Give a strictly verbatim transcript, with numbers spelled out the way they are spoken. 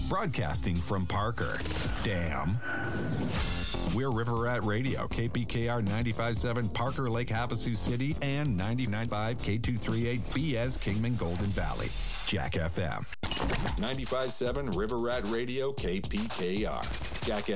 broadcasting from Parker. Damn. We're River Rat Radio, K P K R ninety-five point seven Parker Lake Havasu City and ninety-nine point five K two thirty-eight B S Kingman Golden Valley. Jack F M. ninety-five point seven River Rat Radio, K P K R. Jack F M.